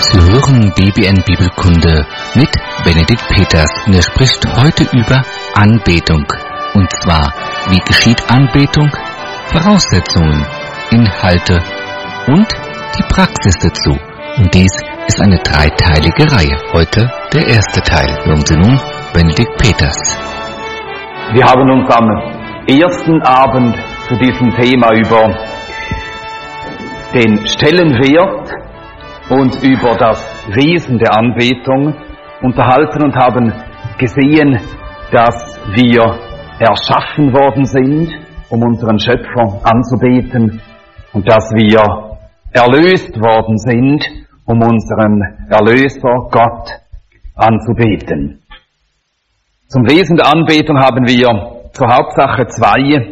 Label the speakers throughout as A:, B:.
A: Sie hören BBN Bibelkunde mit Benedikt Peters und er spricht heute über Anbetung. Und zwar, wie geschieht Anbetung, Voraussetzungen, Inhalte und die Praxis dazu. Und dies ist eine dreiteilige Reihe. Heute der erste Teil. Hören Sie nun Benedikt Peters.
B: Wir haben uns am ersten Abend zu diesem Thema über den Stellenwert und über das Wesen der Anbetung unterhalten und haben gesehen, dass wir erschaffen worden sind, um unseren Schöpfer anzubeten, und dass wir erlöst worden sind, um unseren Erlöser Gott anzubeten. Zum Wesen der Anbetung haben wir zur Hauptsache zwei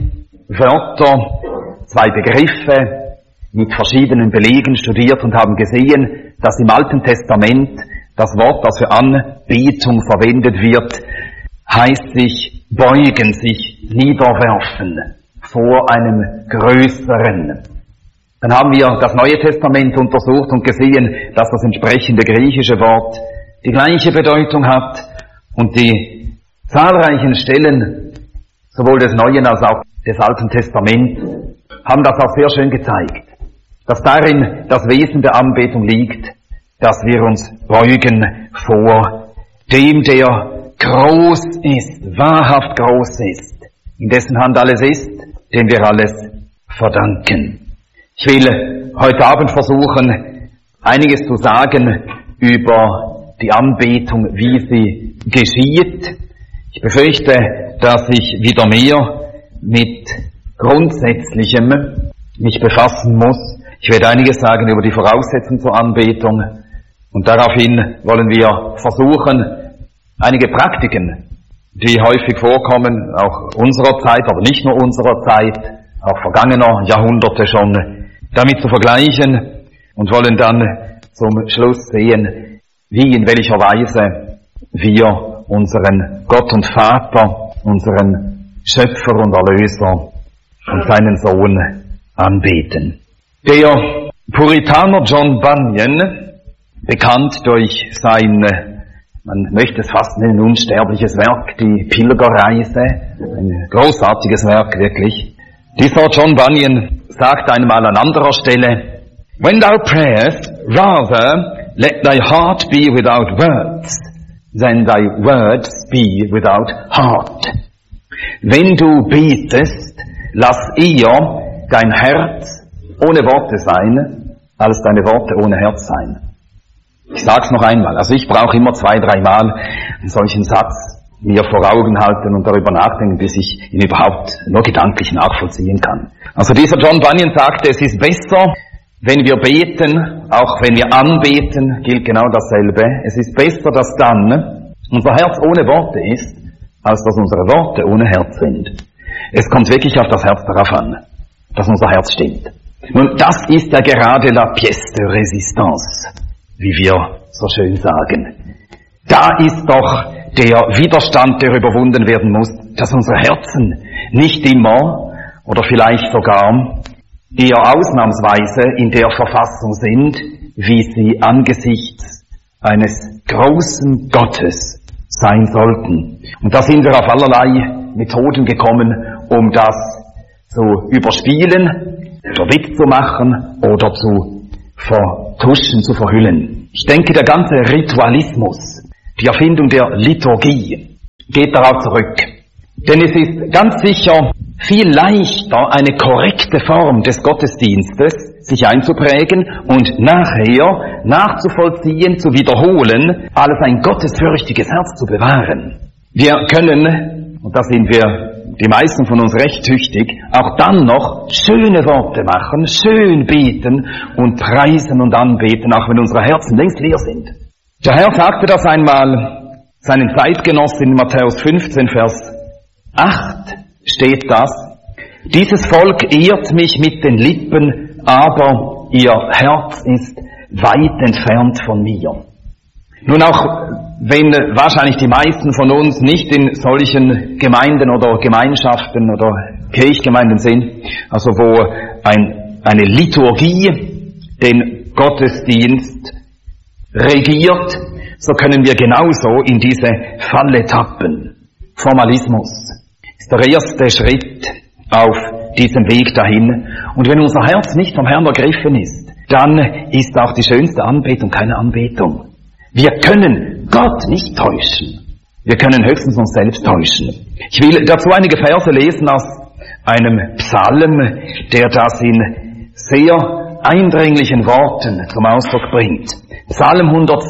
B: Wörter, zwei Begriffe mit verschiedenen Belegen studiert und haben gesehen, dass im Alten Testament das Wort, das für Anbetung verwendet wird, heißt sich beugen, sich niederwerfen vor einem Größeren. Dann haben wir das Neue Testament untersucht und gesehen, dass das entsprechende griechische Wort die gleiche Bedeutung hat, und die zahlreichen Stellen, sowohl des Neuen als auch des Alten Testaments, haben das auch sehr schön gezeigt, dass darin das Wesen der Anbetung liegt, dass wir uns beugen vor dem, der groß ist, wahrhaft groß ist, in dessen Hand alles ist, dem wir alles verdanken. Ich will heute Abend versuchen, einiges zu sagen über die Anbetung, wie sie geschieht. Ich befürchte, dass ich wieder mehr mit Grundsätzlichem mich befassen muss. Ich werde einiges sagen über die Voraussetzungen zur Anbetung, und daraufhin wollen wir versuchen, einige Praktiken, die häufig vorkommen, auch unserer Zeit, aber nicht nur unserer Zeit, auch vergangener Jahrhunderte schon, damit zu vergleichen, und wollen dann zum Schluss sehen, wie, in welcher Weise wir unseren Gott und Vater, unseren Schöpfer und Erlöser und seinen Sohn anbeten. Der Puritaner John Bunyan, bekannt durch sein, man möchte es fast nennen, unsterbliches Werk, die Pilgerreise, ein großartiges Werk wirklich. Dieser John Bunyan sagt einmal an anderer Stelle: "When thou prayest, rather let thy heart be without words, than thy words be without heart." Wenn du betest, lass eher dein Herz ohne Worte sein, als deine Worte ohne Herz sein. Ich sag's noch einmal. Also ich brauche immer 2-3 Mal einen solchen Satz mir vor Augen halten und darüber nachdenken, bis ich ihn überhaupt nur gedanklich nachvollziehen kann. Also dieser John Bunyan sagte, es ist besser, wenn wir beten, auch wenn wir anbeten, gilt genau dasselbe. Es ist besser, dass dann unser Herz ohne Worte ist, als dass unsere Worte ohne Herz sind. Es kommt wirklich auf das Herz darauf an, dass unser Herz stimmt. Nun, das ist ja gerade la pièce de résistance, wie wir so schön sagen. Da ist doch der Widerstand, der überwunden werden muss, dass unsere Herzen nicht immer oder vielleicht sogar eher ausnahmsweise in der Verfassung sind, wie sie angesichts eines großen Gottes sein sollten. Und da sind wir auf allerlei Methoden gekommen, um das zu überspielen, oder Witz zu machen oder zu vertuschen, zu verhüllen. Ich denke, der ganze Ritualismus, die Erfindung der Liturgie, geht darauf zurück. Denn es ist ganz sicher viel leichter, eine korrekte Form des Gottesdienstes sich einzuprägen und nachher nachzuvollziehen, zu wiederholen, als ein gottesfürchtiges Herz zu bewahren. Wir können, und da sind wir die meisten von uns recht tüchtig, auch dann noch schöne Worte machen, schön beten und preisen und anbeten, auch wenn unsere Herzen längst leer sind. Der Herr sagte das einmal seinen Zeitgenossen in Matthäus 15, Vers 8 steht das: "Dieses Volk ehrt mich mit den Lippen, aber ihr Herz ist weit entfernt von mir." Nun, auch wenn wahrscheinlich die meisten von uns nicht in solchen Gemeinden oder Gemeinschaften oder Kirchgemeinden sind, also wo eine Liturgie den Gottesdienst regiert, so können wir genauso in diese Falle tappen. Formalismus ist der erste Schritt auf diesem Weg dahin. Und wenn unser Herz nicht vom Herrn ergriffen ist, dann ist auch die schönste Anbetung keine Anbetung. Wir können Gott nicht täuschen. Wir können höchstens uns selbst täuschen. Ich will dazu einige Verse lesen aus einem Psalm, der das in sehr eindringlichen Worten zum Ausdruck bringt. Psalm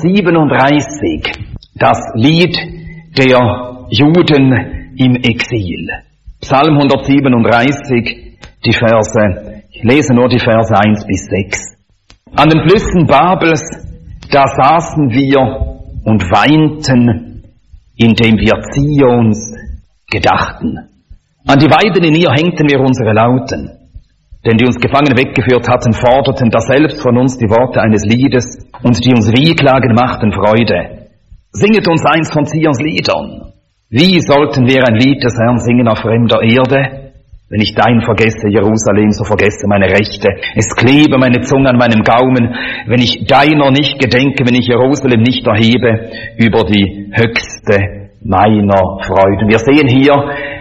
B: 137, das Lied der Juden im Exil. Psalm 137, die Verse, ich lese nur die Verse 1 bis 6. An den Flüssen Babels, da saßen wir und weinten, indem wir Zions gedachten. An die Weiden in ihr hängten wir unsere Lauten, denn die uns gefangen weggeführt hatten, forderten daselbst von uns die Worte eines Liedes, und die uns Wehklagen machten Freude. Singet uns eins von Zions Liedern. Wie sollten wir ein Lied des Herrn singen auf fremder Erde? Wenn ich dein vergesse, Jerusalem, so vergesse meine Rechte. Es klebe meine Zunge an meinem Gaumen, wenn ich deiner nicht gedenke, wenn ich Jerusalem nicht erhebe über die höchste meiner Freuden. Wir sehen hier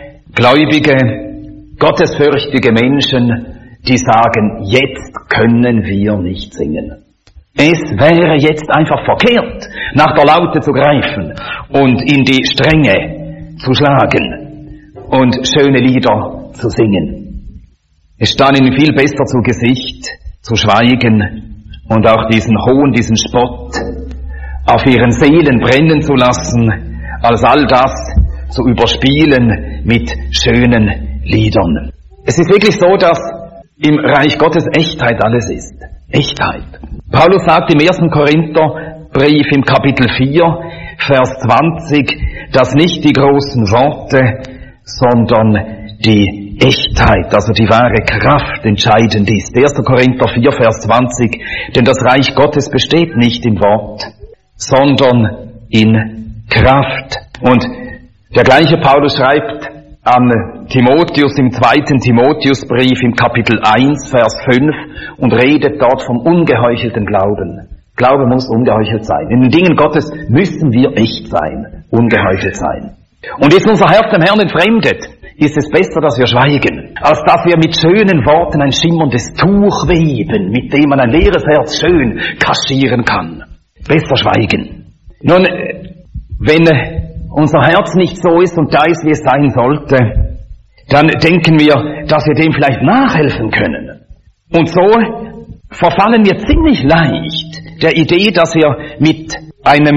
B: gläubige, gottesfürchtige Menschen, die sagen, jetzt können wir nicht singen. Es wäre jetzt einfach verkehrt, nach der Laute zu greifen und in die Stränge zu schlagen und schöne Lieder zu singen. Es stand ihnen viel besser zu Gesicht, zu schweigen und auch diesen Hohn, diesen Spott auf ihren Seelen brennen zu lassen, als all das zu überspielen mit schönen Liedern. Es ist wirklich so, dass im Reich Gottes Echtheit alles ist. Echtheit. Paulus sagt im 1. Korintherbrief im Kapitel 4, Vers 20, dass nicht die großen Worte, sondern die Echtheit, also die wahre Kraft entscheidend ist. 1. Korinther 4, Vers 20, denn das Reich Gottes besteht nicht in Wort, sondern in Kraft. Und der gleiche Paulus schreibt an Timotheus im 2. Timotheusbrief im Kapitel 1, Vers 5 und redet dort vom ungeheuchelten Glauben. Glaube muss ungeheuchelt sein. In den Dingen Gottes müssen wir echt sein, ungeheuchelt sein. Und ist unser Herz dem Herrn entfremdet, ist es besser, dass wir schweigen, als dass wir mit schönen Worten ein schimmerndes Tuch weben, mit dem man ein leeres Herz schön kaschieren kann. Besser schweigen. Nun, wenn unser Herz nicht so ist und da ist, wie es sein sollte, dann denken wir, dass wir dem vielleicht nachhelfen können. Und so verfallen wir ziemlich leicht der Idee, dass wir mit einem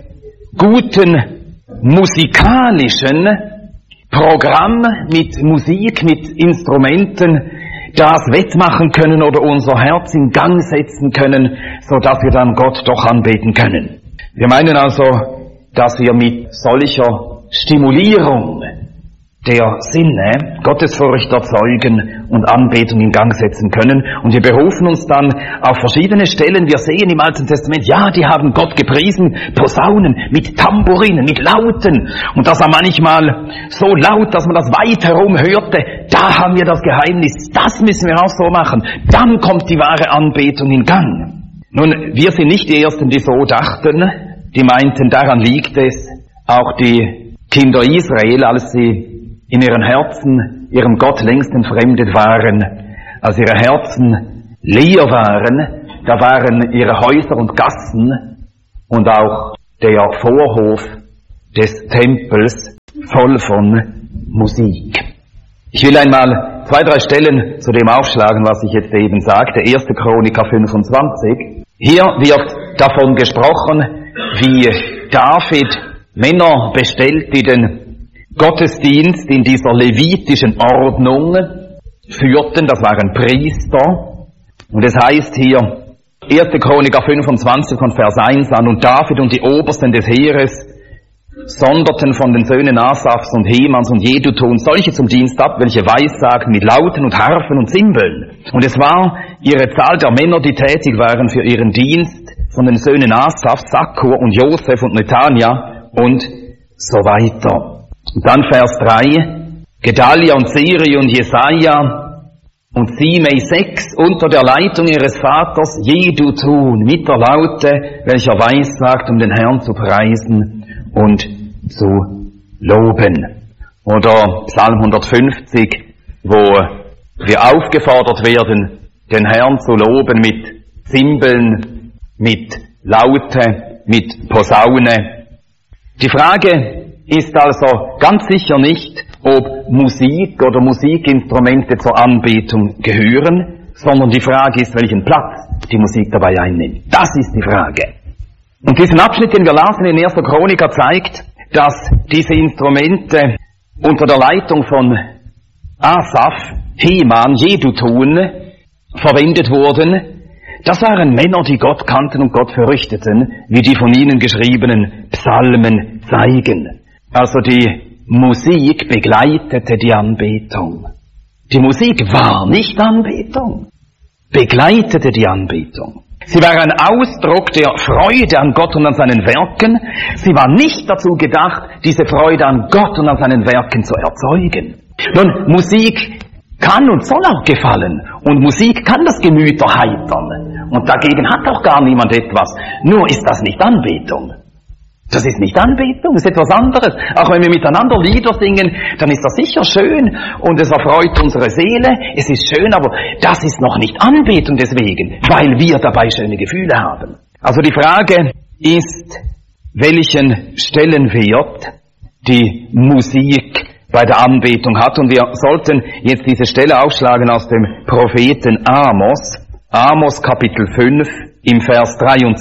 B: guten musikalischen Programm, mit Musik, mit Instrumenten, das wettmachen können oder unser Herz in Gang setzen können, so dass wir dann Gott doch anbeten können. Wir meinen also, dass wir mit solcher Stimulierung der Sinne Gottesfurcht erzeugen und Anbetung in Gang setzen können. Und wir berufen uns dann auf verschiedene Stellen. Wir sehen im Alten Testament, ja, die haben Gott gepriesen, Posaunen, mit Tamburinen, mit Lauten. Und das war manchmal so laut, dass man das weit herum hörte. Da haben wir das Geheimnis, das müssen wir auch so machen. Dann kommt die wahre Anbetung in Gang. Nun, wir sind nicht die Ersten, die so dachten. Die meinten, daran liegt es. Auch die Kinder Israel, als sie in ihren Herzen ihrem Gott längst entfremdet waren, als ihre Herzen leer waren, da waren ihre Häuser und Gassen und auch der Vorhof des Tempels voll von Musik. Ich will einmal 2, 3 Stellen zu dem aufschlagen, was ich jetzt eben sagte. 1. Chroniker 25. Hier wird davon gesprochen, wie David Männer bestellt, die den Gottesdienst in dieser levitischen Ordnung führten. Das waren Priester. Und es heißt hier, 1. Chroniker 25 von Vers 1 an, und David und die Obersten des Heeres sonderten von den Söhnen Asafs und Hemans und Jedutun solche zum Dienst ab, welche Weissagten mit Lauten und Harfen und Zimbeln. Und es war ihre Zahl der Männer, die tätig waren für ihren Dienst, von den Söhnen Asafs, Sakkur und Josef und Netania und so weiter. Und dann Vers 3, Gedalia und Siri und Jesaja und Simei 6 unter der Leitung ihres Vaters Jedutun mit der Laute, welcher weissagt, um den Herrn zu preisen und zu loben. Oder Psalm 150, wo wir aufgefordert werden, den Herrn zu loben mit Zimbeln, mit Laute, mit Posaune. Die Frage ist also ganz sicher nicht, ob Musik oder Musikinstrumente zur Anbetung gehören, sondern die Frage ist, welchen Platz die Musik dabei einnimmt. Das ist die Frage. Und diesen Abschnitt, den wir lasen in 1. Chroniker, zeigt, dass diese Instrumente unter der Leitung von Asaf, Heman, Jedutun verwendet wurden. Das waren Männer, die Gott kannten und Gott fürchteten, wie die von ihnen geschriebenen Psalmen zeigen. Also die Musik begleitete die Anbetung. Die Musik war nicht Anbetung, begleitete die Anbetung. Sie war ein Ausdruck der Freude an Gott und an seinen Werken. Sie war nicht dazu gedacht, diese Freude an Gott und an seinen Werken zu erzeugen. Nun, Musik kann und soll auch gefallen. Und Musik kann das Gemüt erheitern. Und dagegen hat auch gar niemand etwas. Nur ist das nicht Anbetung. Das ist nicht Anbetung, das ist etwas anderes. Auch wenn wir miteinander Lieder singen, dann ist das sicher schön und es erfreut unsere Seele. Es ist schön, aber das ist noch nicht Anbetung deswegen, weil wir dabei schöne Gefühle haben. Also die Frage ist, welchen Stellenwert die Musik bei der Anbetung hat. Und wir sollten jetzt diese Stelle aufschlagen aus dem Propheten Amos. Amos Kapitel 5 im Vers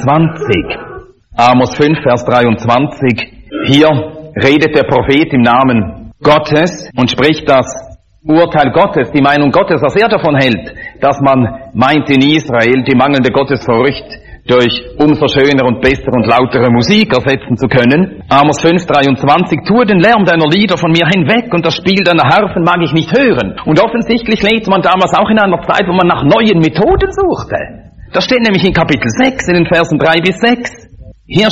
B: 23. Amos 5, Vers 23. Hier redet der Prophet im Namen Gottes und spricht das Urteil Gottes, die Meinung Gottes, was er davon hält, dass man meint in Israel die mangelnde Gottesfurcht durch umso schönere und bessere und lautere Musik ersetzen zu können. Amos 5, 23. Tue den Lärm deiner Lieder von mir hinweg und das Spiel deiner Harfen mag ich nicht hören. Und offensichtlich lebte man damals auch in einer Zeit, wo man nach neuen Methoden suchte. Das steht nämlich in Kapitel 6, in den Versen 3 bis 6. Hier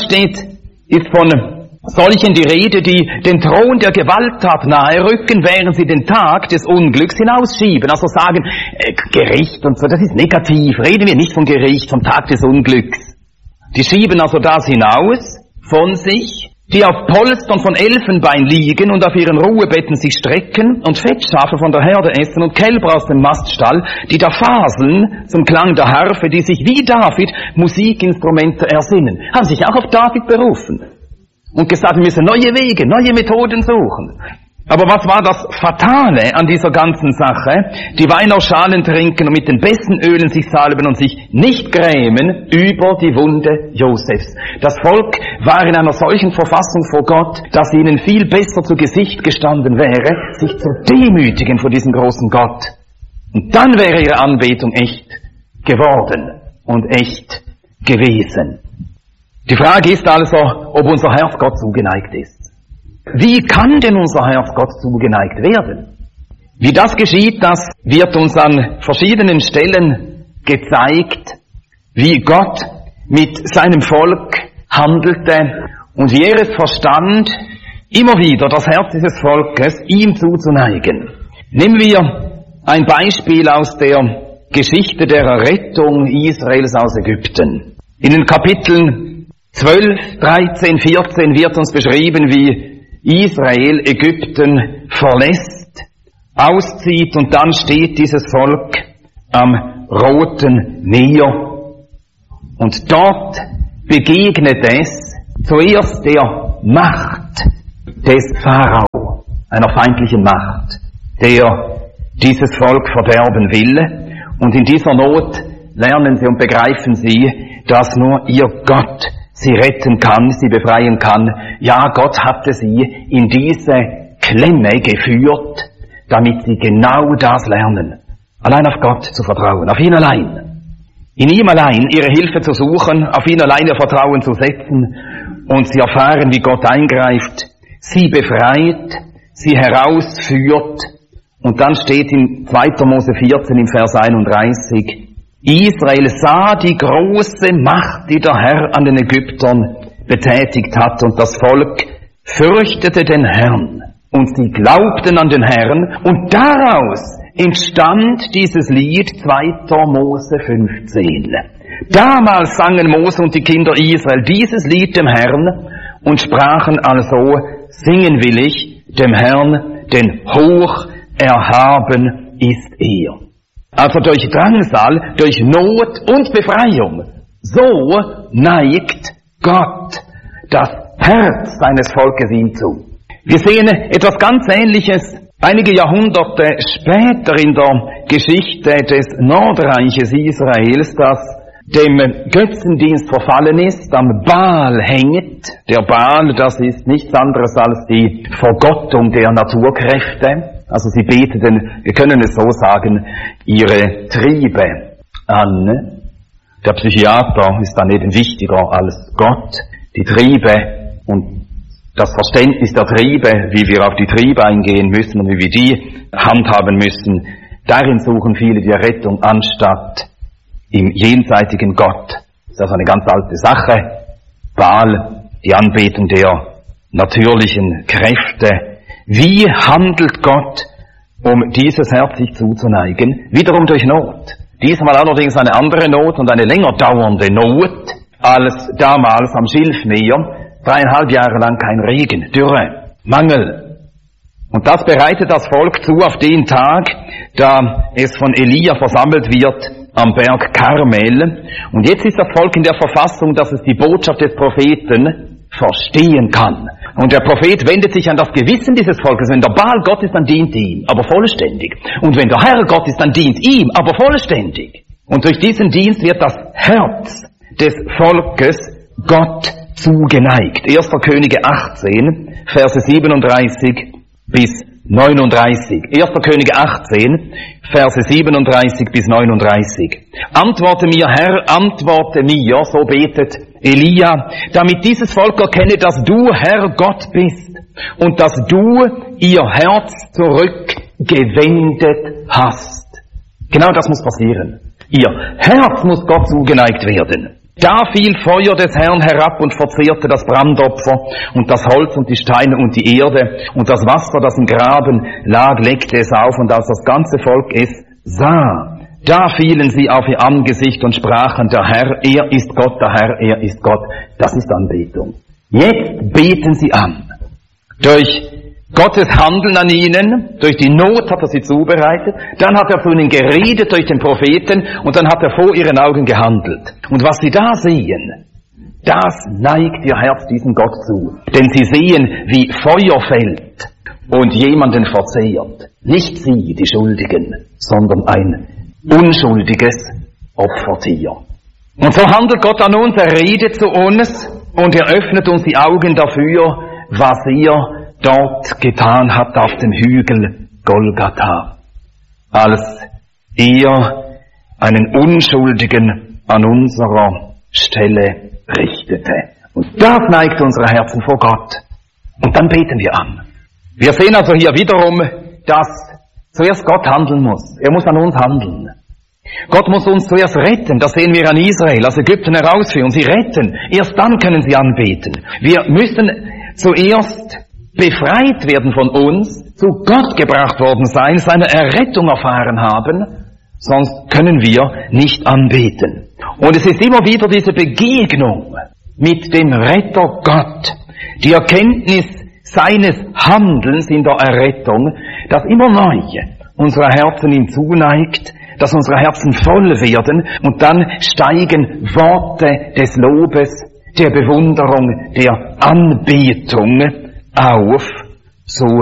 B: ist von solchen die Rede, die den Thron der Gewalttat nahe rücken, während sie den Tag des Unglücks hinausschieben. Also sagen, Gericht und so, das ist negativ. Reden wir nicht vom Gericht, vom Tag des Unglücks. Die schieben also das hinaus von sich, die auf Polstern von Elfenbein liegen und auf ihren Ruhebetten sich strecken und Fettschafe von der Herde essen und Kälber aus dem Maststall, die da faseln zum Klang der Harfe, die sich wie David Musikinstrumente ersinnen. Haben sich auch auf David berufen und gesagt, wir müssen neue Wege, neue Methoden suchen. Aber was war das Fatale an dieser ganzen Sache? Die Wein aus Schalen trinken und mit den besten Ölen sich salben und sich nicht grämen über die Wunde Josefs. Das Volk war in einer solchen Verfassung vor Gott, dass ihnen viel besser zu Gesicht gestanden wäre, sich zu demütigen vor diesem großen Gott. Und dann wäre ihre Anbetung echt geworden und echt gewesen. Die Frage ist also, ob unser Herz Gott zugeneigt ist. Wie kann denn unser Herz Gott zugeneigt werden? Wie das geschieht, das wird uns an verschiedenen Stellen gezeigt, wie Gott mit seinem Volk handelte und wie er es verstand, immer wieder das Herz dieses Volkes ihm zuzuneigen. Nehmen wir ein Beispiel aus der Geschichte der Errettung Israels aus Ägypten. In den Kapiteln 12, 13, 14 wird uns beschrieben, wie Israel Ägypten verlässt, auszieht und dann steht dieses Volk am Roten Meer. Und dort begegnet es zuerst der Macht des Pharao, einer feindlichen Macht, der dieses Volk verderben will. Und in dieser Not lernen sie und begreifen sie, dass nur ihr Gott sie retten kann, sie befreien kann. Ja, Gott hatte sie in diese Klemme geführt, damit sie genau das lernen. Allein auf Gott zu vertrauen, auf ihn allein. In ihm allein ihre Hilfe zu suchen, auf ihn allein ihr Vertrauen zu setzen und sie erfahren, wie Gott eingreift, sie befreit, sie herausführt. Und dann steht in 2. Mose 14 im Vers 31, Israel sah die große Macht, die der Herr an den Ägyptern betätigt hat, und das Volk fürchtete den Herrn, und sie glaubten an den Herrn, und daraus entstand dieses Lied 2. Mose 15. Damals sangen Mose und die Kinder Israel dieses Lied dem Herrn und sprachen also, singen will ich dem Herrn, denn hoch erhaben ist er. Also durch Drangsal, durch Not und Befreiung, so neigt Gott das Herz seines Volkes ihm zu. Wir sehen etwas ganz Ähnliches einige Jahrhunderte später in der Geschichte des Nordreiches Israels, das dem Götzendienst verfallen ist, am Baal hängt. Der Baal, das ist nichts anderes als die Vergottung der Naturkräfte. Also sie beteten, wir können es so sagen, ihre Triebe an. Der Psychiater ist daneben wichtiger als Gott. Die Triebe und das Verständnis der Triebe, wie wir auf die Triebe eingehen müssen und wie wir die handhaben müssen, darin suchen viele die Rettung anstatt im jenseitigen Gott. Das ist also eine ganz alte Sache. Baal, die Anbetung der natürlichen Kräfte. Wie handelt Gott, um dieses Herz sich zuzuneigen? Wiederum durch Not. Diesmal allerdings eine andere Not und eine länger dauernde Not als damals am Schilfmeer. 3,5 Jahre lang kein Regen, Dürre, Mangel. Und das bereitet das Volk zu auf den Tag, da es von Elia versammelt wird am Berg Karmel. Und jetzt ist das Volk in der Verfassung, dass es die Botschaft des Propheten verstehen kann. Und der Prophet wendet sich an das Gewissen dieses Volkes. Wenn der Baal Gott ist, dann dient ihm, aber vollständig. Und wenn der Herr Gott ist, dann dient ihm, aber vollständig. Und durch diesen Dienst wird das Herz des Volkes Gott zugeneigt. 1. Könige 18, Verse 37 bis 39. 1. Könige 18, Verse 37 bis 39. Antworte mir, Herr, antworte mir, so betet Elia, damit dieses Volk erkenne, dass du, Herr, Gott bist und dass du ihr Herz zurückgewendet hast. Genau das muss passieren. Ihr Herz muss Gott zugeneigt werden. Da fiel Feuer des Herrn herab und verzehrte das Brandopfer und das Holz und die Steine und die Erde und das Wasser, das im Graben lag, leckte es auf, und als das ganze Volk es sah, da fielen sie auf ihr Angesicht und sprachen, der Herr, er ist Gott, der Herr, er ist Gott. Das ist Anbetung. Jetzt beten sie an. Durch Gottes Handeln an ihnen, durch die Not hat er sie zubereitet, dann hat er zu ihnen geredet durch den Propheten und dann hat er vor ihren Augen gehandelt. Und was sie da sehen, das neigt ihr Herz diesem Gott zu. Denn sie sehen, wie Feuer fällt und jemanden verzehrt. Nicht sie, die Schuldigen, sondern ein unschuldiges Opfertier. Und so handelt Gott an uns, er redet zu uns und er öffnet uns die Augen dafür, was er dort getan hat auf dem Hügel Golgatha, als er einen Unschuldigen an unserer Stelle richtete. Und das neigt unsere Herzen vor Gott. Und dann beten wir an. Wir sehen also hier wiederum, dass zuerst Gott handeln muss. Er muss an uns handeln. Gott muss uns zuerst retten. Das sehen wir an Israel, aus Ägypten herausführen. Sie retten. Erst dann können sie anbeten. Wir müssen zuerst befreit werden von uns, zu Gott gebracht worden sein, seine Errettung erfahren haben, sonst können wir nicht anbeten. Und es ist immer wieder diese Begegnung mit dem Retter Gott, die Erkenntnis seines Handelns in der Errettung, das immer neu unsere Herzen ihm zuneigt, dass unsere Herzen voll werden und dann steigen Worte des Lobes, der Bewunderung, der Anbetung auf, so